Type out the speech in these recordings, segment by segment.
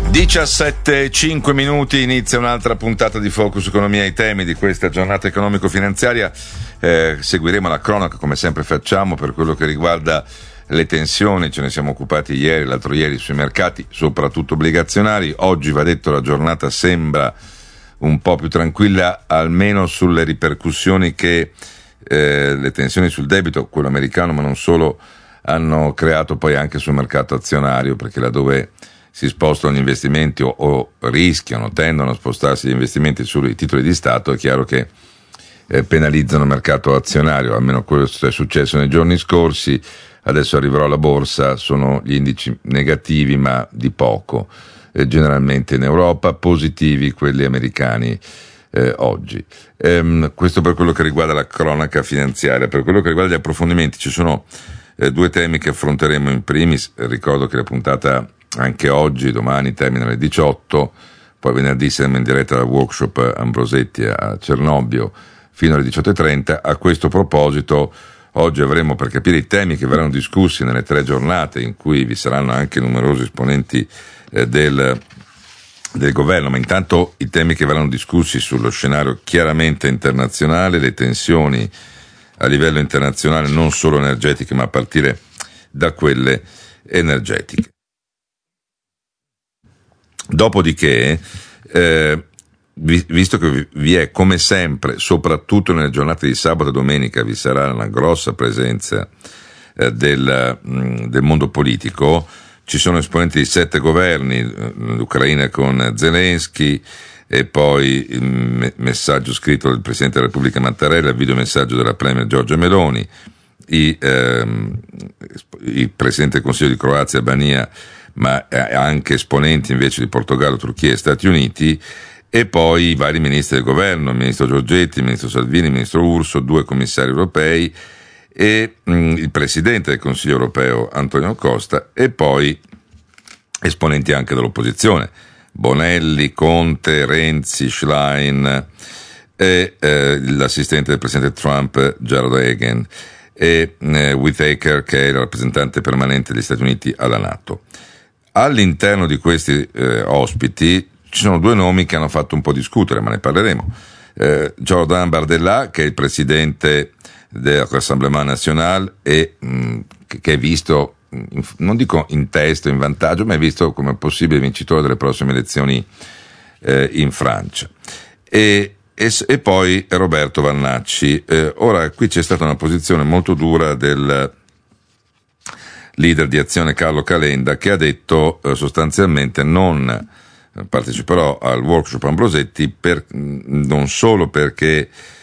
17:05 minuti, inizia un'altra puntata di Focus Economia. I temi di questa giornata economico-finanziaria, seguiremo la cronaca come sempre facciamo per quello che riguarda le tensioni. Ce ne siamo occupati ieri, l'altro ieri sui mercati, soprattutto obbligazionari. Oggi, va detto, la giornata sembra un po' più tranquilla, almeno sulle ripercussioni che le tensioni sul debito, quello americano ma non solo, hanno creato poi anche sul mercato azionario, perché laddove si spostano gli investimenti o rischiano, tendono a spostarsi gli investimenti sui titoli di Stato, è chiaro che penalizzano il mercato azionario, almeno quello che è successo nei giorni scorsi. Adesso arriverò alla borsa, sono gli indici negativi ma di poco, generalmente in Europa, positivi quelli americani oggi. Questo per quello che riguarda la cronaca finanziaria. Per quello che riguarda gli approfondimenti ci sono due temi che affronteremo in primis. Ricordo che la puntata anche oggi, domani termina alle 18, poi venerdì siamo in diretta dal workshop Ambrosetti a Cernobbio fino alle 18:30. A questo proposito oggi avremo, per capire i temi che verranno discussi nelle 3 giornate in cui vi saranno anche numerosi esponenti del governo, ma intanto i temi che verranno discussi sullo scenario chiaramente internazionale, le tensioni a livello internazionale non solo energetiche ma a partire da quelle energetiche. Dopodiché, visto che vi è come sempre, soprattutto nelle giornate di sabato e domenica, vi sarà una grossa presenza del mondo politico, ci sono esponenti di 7 governi, l'Ucraina con Zelensky, e poi il messaggio scritto del Presidente della Repubblica Mattarella, il videomessaggio della Premier Giorgia Meloni, il Presidente del Consiglio di Croazia Albania, ma anche esponenti invece di Portogallo, Turchia e Stati Uniti, e poi i vari ministri del governo, il ministro Giorgetti, il ministro Salvini, il ministro Urso, 2 commissari europei e il Presidente del Consiglio europeo Antonio Costa, e poi esponenti anche dell'opposizione, Bonelli, Conte, Renzi, Schlein e l'assistente del Presidente Trump Gerald Hagen e Whitaker, che è il rappresentante permanente degli Stati Uniti alla NATO. All'interno di questi ospiti ci sono 2 nomi che hanno fatto un po' discutere, ma ne parleremo. Jordan Bardella, che è il presidente del Rassemblement National e che è visto, non dico in testa, in vantaggio, ma è visto come possibile vincitore delle prossime elezioni in Francia. E poi Roberto Vannacci. Ora, qui c'è stata una posizione molto dura del leader di Azione Carlo Calenda, che ha detto sostanzialmente non parteciperò al workshop Ambrosetti non solo perché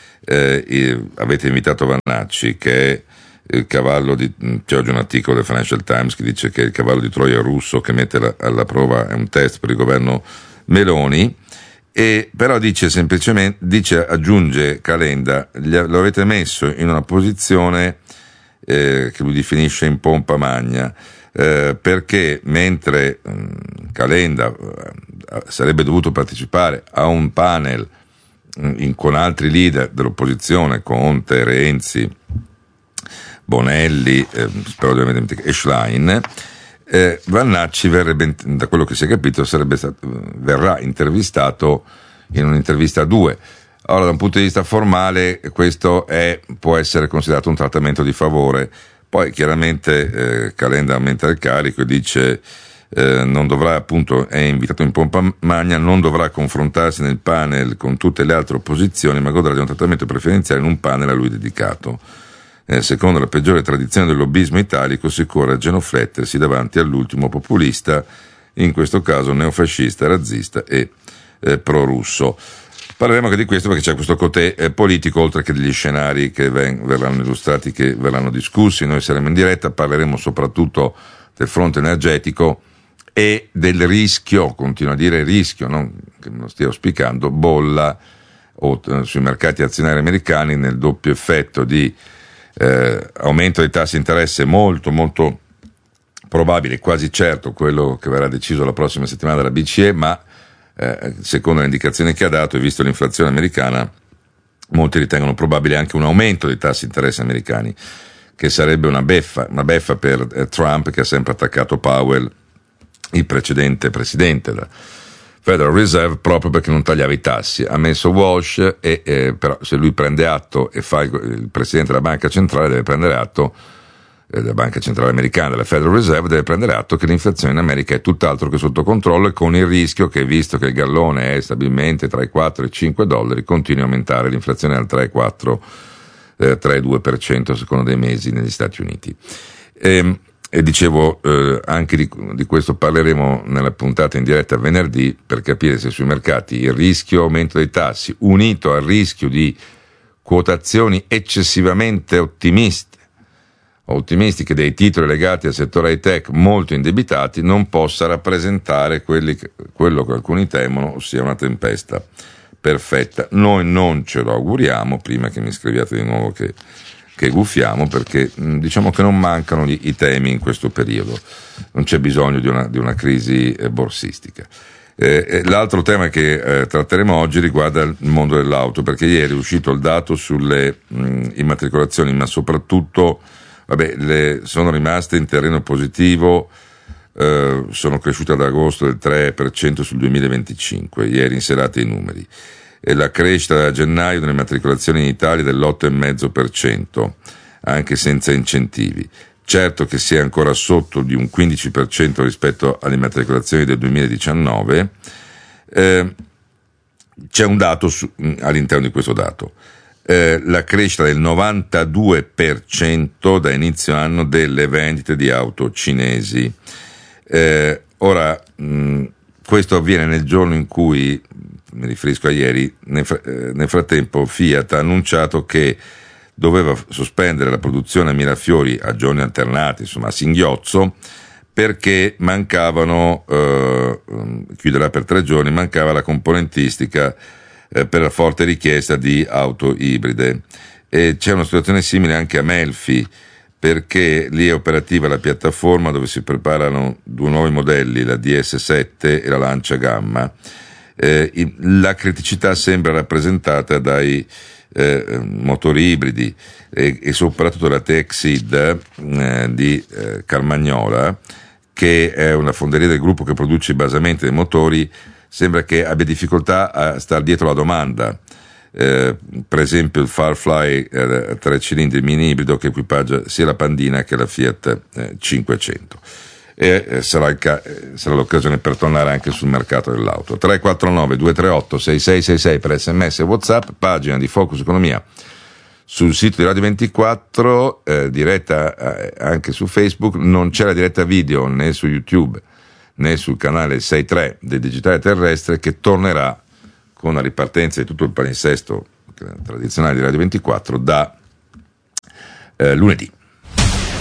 avete invitato Vannacci, che è il cavallo c'è oggi un articolo del Financial Times che dice che è il cavallo di Troia russo che mette alla prova, è un test per il governo Meloni, e però dice semplicemente, aggiunge Calenda, lo avete messo in una posizione che lui definisce in pompa magna, perché mentre Calenda sarebbe dovuto partecipare a un panel con altri leader dell'opposizione, Conte, Renzi, Bonelli, e Schlein, Vannacci verrebbe, da quello che si è capito, verrà intervistato in un'intervista a 2. Ora, da un punto di vista formale, questo può essere considerato un trattamento di favore. Poi chiaramente Calenda aumenta il carico e dice non dovrà, appunto, è invitato in pompa magna, non dovrà confrontarsi nel panel con tutte le altre opposizioni, ma godrà di un trattamento preferenziale in un panel a lui dedicato. Secondo la peggiore tradizione del lobbismo italico si corre a genuflettersi davanti all'ultimo populista, in questo caso neofascista, razzista e pro-russo. Parleremo anche di questo perché c'è questo cotè politico, oltre che degli scenari che verranno illustrati, che verranno discussi. Noi saremo in diretta, parleremo soprattutto del fronte energetico e del rischio, continuo a dire rischio, non che me lo stia auspicando, bolla sui mercati azionari americani, nel doppio effetto di aumento dei tassi di interesse molto molto probabile, quasi certo, quello che verrà deciso la prossima settimana dalla BCE, ma secondo le indicazioni che ha dato e visto l'inflazione americana, molti ritengono probabile anche un aumento dei tassi di interesse americani, che sarebbe una beffa per Trump, che ha sempre attaccato Powell il precedente presidente della Federal Reserve, proprio perché non tagliava i tassi. Ha messo Walsh però se lui prende atto e fa il presidente della banca centrale, deve prendere atto, della banca centrale americana, della Federal Reserve, deve prendere atto che l'inflazione in America è tutt'altro che sotto controllo, e con il rischio che, visto che il gallone è stabilmente tra i 4 e i 5 dollari, continui a aumentare l'inflazione al 3,2% a seconda dei mesi negli Stati Uniti. E dicevo, anche di questo parleremo nella puntata in diretta venerdì, per capire se sui mercati il rischio aumento dei tassi, unito al rischio di quotazioni eccessivamente ottimistiche dei titoli legati al settore high tech molto indebitati, non possa rappresentare quello che alcuni temono, ossia una tempesta perfetta. Noi non ce lo auguriamo, prima che mi scriviate di nuovo che guffiamo, perché diciamo che non mancano i temi in questo periodo, non c'è bisogno di una crisi borsistica. L'altro tema che tratteremo oggi riguarda il mondo dell'auto, perché ieri è uscito il dato sulle immatricolazioni, ma soprattutto sono rimaste in terreno positivo, sono cresciute ad agosto del 3% sul 2025, ieri in serata i numeri. E la crescita da gennaio delle immatricolazioni in Italia è dell'8,5%, anche senza incentivi. Certo che si è ancora sotto di un 15% rispetto alle immatricolazioni del 2019. C'è un dato all'interno di questo dato. La crescita del 92% da inizio anno delle vendite di auto cinesi. Ora, questo avviene nel giorno in cui, mi riferisco a ieri, nel frattempo Fiat ha annunciato che doveva sospendere la produzione a Mirafiori a giorni alternati, insomma a singhiozzo, perché chiuderà per 3 giorni, mancava la componentistica per la forte richiesta di auto ibride. E c'è una situazione simile anche a Melfi, perché lì è operativa la piattaforma dove si preparano 2 nuovi modelli, la DS7 e la Lancia Gamma. La criticità sembra rappresentata dai motori ibridi e soprattutto la TXID di Carmagnola, che è una fonderia del gruppo che produce i basamenti dei motori, sembra che abbia difficoltà a star dietro la domanda. Per esempio il Firefly 3 cilindri mini ibrido che equipaggia sia la Pandina che la Fiat 500. Sarà l'occasione per tornare anche sul mercato dell'auto. 349 238 6666 per SMS e WhatsApp, pagina di Focus Economia sul sito di Radio 24, diretta anche su Facebook. Non c'è la diretta video né su YouTube né sul canale 6.3 del Digitale Terrestre, che tornerà con la ripartenza di tutto il palinsesto tradizionale di Radio 24 da lunedì.